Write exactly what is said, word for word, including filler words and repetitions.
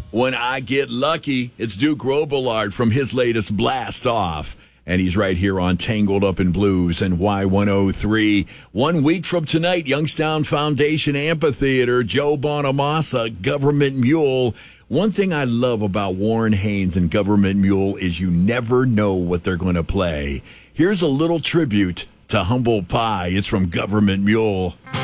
When I Get Lucky. It's Duke Robillard from his latest Blast Off. And he's right here on Tangled Up in Blues and Y one oh three. One week from tonight, Youngstown Foundation Amphitheater, Joe Bonamassa, Government Mule. One thing I love about Warren Haynes and Government Mule is you never know what they're going to play. Here's a little tribute to Humble Pie. It's from Government Mule.